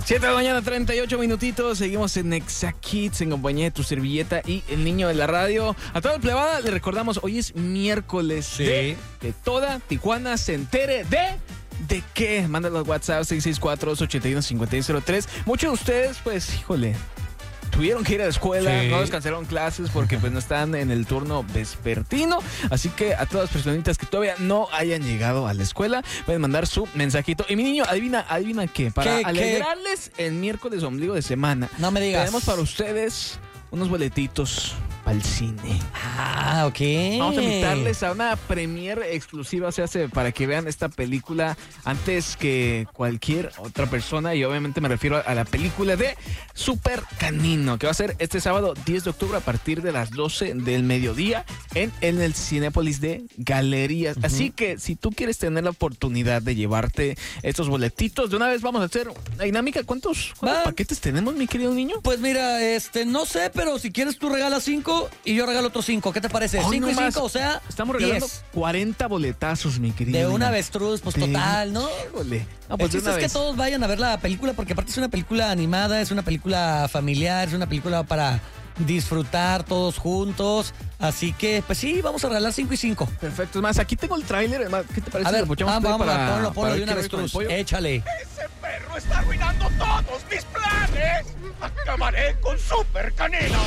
7 de la mañana, 38 minutitos. Seguimos en Exa Kids en compañía de tu servilleta y el niño de la radio. A toda la plebada le recordamos, hoy es miércoles. Sí. De que toda Tijuana se entere ¿de qué? Manda los WhatsApp 664-281-5603. Muchos de ustedes, pues, híjole, tuvieron que ir a la escuela, Sí. no les cancelaron clases porque pues no están en el turno vespertino. Así que a todas las personitas que todavía no hayan llegado a la escuela, pueden mandar su mensajito. Y mi niño, adivina qué. Para ¿Qué? alegrarles el miércoles ombligo de semana, No me digas. tenemos para ustedes unos boletitos para el cine. Ah, ok. Vamos a invitarles a una premiere exclusiva, se hace para que vean esta película antes que cualquier otra persona. Y obviamente me refiero a la película de Super Canino, que va a ser este sábado 10 de octubre a partir de las 12 del mediodía en el Cinépolis de Galerías. Así que si tú quieres tener la oportunidad de llevarte estos boletitos, de una vez vamos a hacer una dinámica. ¿Cuántos paquetes tenemos, mi querido niño? Pues mira, no sé, pero si quieres tú regalas 5 y yo regalo otros 5. ¿Qué te parece? Ay, 5 y no más. 5, o sea, Estamos regalando 10. 40 boletazos, mi querido De niño. un avestruz, pues total, ¿no? Híjole. No, El pues de chiste una es que vez. todos vayan a ver la película, porque aparte es una película animada, es una película familiar, es una película para disfrutar todos juntos. Así que, pues sí, vamos a regalar 5 y 5. Perfecto. Es más, aquí tengo el tráiler. Además, ¿qué te parece? A si ver, lo escuchamos vamos, para- ponlo para de ver una qué ver con el avestruz. pollo? Échale. ¡Ese perro está arruinando todos mis planes! ¡Acabaré con Super Canino!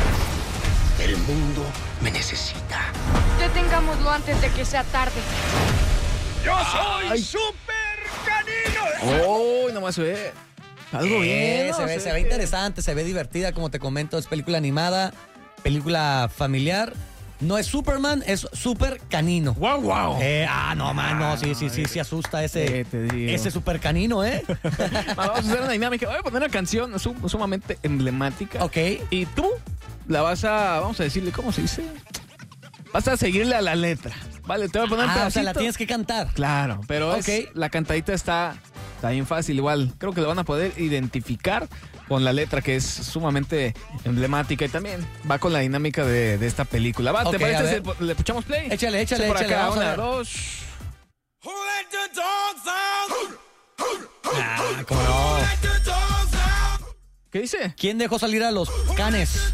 El mundo me necesita. Detengámoslo antes de que sea tarde. ¡Yo soy Ay. Super Canino! ¡Oh! Nomás se ve algo bien. ¿no? Se ve interesante, se ve divertida, como te comento, es película animada, película familiar. No es Superman, es Super Canino. ¡Wow, wow! No, man, no, sí asusta ¿Qué te digo? ese Super Canino, ¿eh? Vamos a hacer una dinámica. Voy a poner una canción sumamente emblemática. Ok. Y tú la vas a... Vamos a decirle, ¿cómo se dice? Vas a seguirle a la letra. Vale, te voy a poner un O sea, pedacito. la tienes que cantar. Claro, pero Ok. la cantadita está bien fácil igual. Creo que lo van a poder identificar con la letra, que es sumamente emblemática y también va con la dinámica de esta película. Va, Ok, ¿te a parece ver. si le escuchamos play? Échale, Sí, por acá, vamos a una, ver. dos. ¿Cómo no? ¿Qué dice? ¿Quién dejó salir a los canes?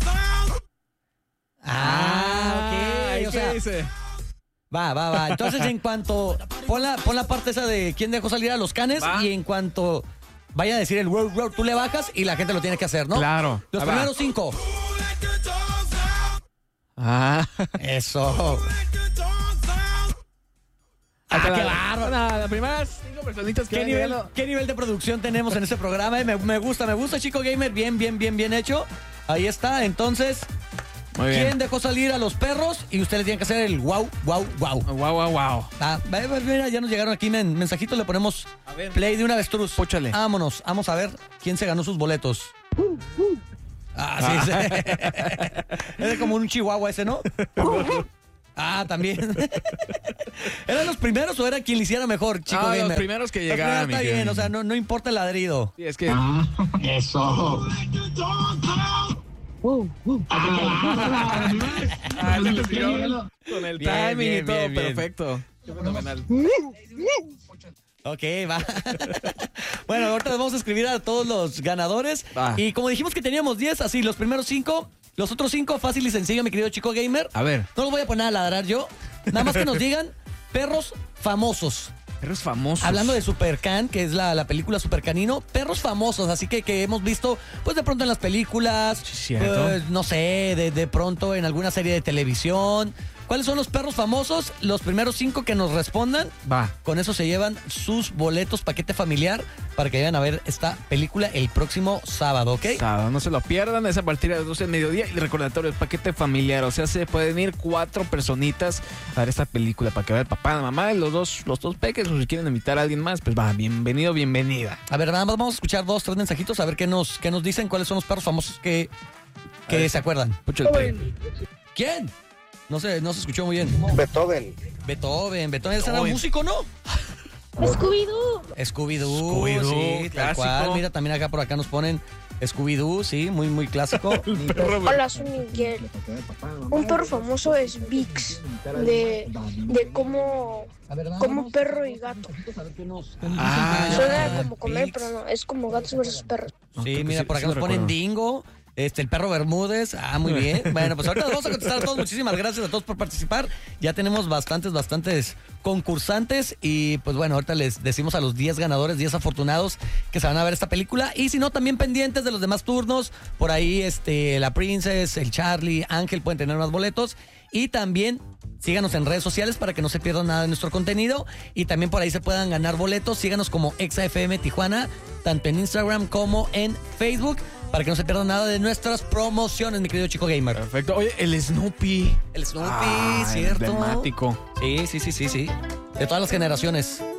Ok. O sea, ¿qué dice? va. Entonces, en cuanto... Pon la parte esa de quién dejó salir a los canes Va. y en cuanto vaya a decir el wow, wow, tú le bajas y la gente lo tiene que hacer, ¿no? Claro. Los Va. primeros 5. Eso. ¡Qué bárbaro! Las primeras 5 personitas que ¿Qué van nivel, llegando. ¿Qué nivel de producción tenemos en este programa? Me gusta, Chico Gamer. Bien hecho. Ahí está. Entonces, Muy bien. ¿quién dejó salir a los perros? Y ustedes tienen que hacer el wow. Wow. Mira, ya nos llegaron aquí mensajitos. Le ponemos A ver. play de un avestruz. Póchale. Vámonos. Vamos a ver quién se ganó sus boletos. Sí. Es como un chihuahua ese, ¿no? También. ¿Eran los primeros o era quien le hiciera mejor, Chico Gamer? Los primeros que Los llegaron. primeros está bien, o sea, no importa el ladrido. Sí, es que... Eso. se pusieron con el Bien, timing y todo. bien. Perfecto. Qué fenomenal. Ok, va. Bueno, ahorita les vamos a escribir a todos los ganadores. Va. Y como dijimos que teníamos 10, así, los primeros 5, los otros 5, fácil y sencillo, mi querido Chico Gamer. A ver. No los voy a poner a ladrar yo. Nada más que nos digan perros famosos. Perros famosos. Hablando de Super Can, que es la película Super Canino, perros famosos, así que hemos visto, pues de pronto en las películas, Sí, cierto. no sé, de pronto en alguna serie de televisión. ¿Cuáles son los perros famosos? Los primeros 5 que nos respondan, Va. con eso se llevan sus boletos paquete familiar para que vayan a ver esta película el próximo sábado, ¿ok? Sábado, no se lo pierdan, es a partir de las 12 del mediodía. Y el recordatorio, el paquete familiar, o sea, se pueden ir 4 personitas a ver esta película para que vea el papá, la mamá, y los dos peques, o si quieren invitar a alguien más, pues va, bienvenido, bienvenida. A ver, nada más vamos a escuchar 2, 3 mensajitos a ver qué nos dicen, cuáles son los perros famosos que se acuerdan. Mucho el play. ¿Quién? No se escuchó muy bien. Beethoven. Beethoven ese era Uy. músico, ¿no? Scooby-Doo. Scooby-Doo, Scooby-Doo, sí, tal clásico. cual. Mira, también acá por acá nos ponen Scooby-Doo, sí, muy, muy clásico. Hola, soy Miguel. Un perro famoso es Vix, de como perro y gato. Suena como comer, Vix. pero no, es como gatos versus perros. Sí, mira, por acá sí nos lo ponen recuerdo. Dingo. El perro Bermúdez. Ah, muy bien. Bueno, pues ahorita vamos a contestar a todos. Muchísimas gracias a todos por participar. Ya tenemos bastantes concursantes. Y pues bueno, ahorita les decimos a los 10 ganadores, 10 afortunados que se van a ver esta película. Y si no, también pendientes de los demás turnos. Por ahí, la Princess, el Charlie, Ángel pueden tener más boletos. Y también síganos en redes sociales para que no se pierdan nada de nuestro contenido. Y también por ahí se puedan ganar boletos. Síganos como ExaFM Tijuana, tanto en Instagram como en Facebook, para que no se pierdan nada de nuestras promociones, mi querido Chico Gamer. Perfecto. Oye, el Snoopy. El Snoopy, ¿cierto? Emblemático. Sí. De todas las generaciones.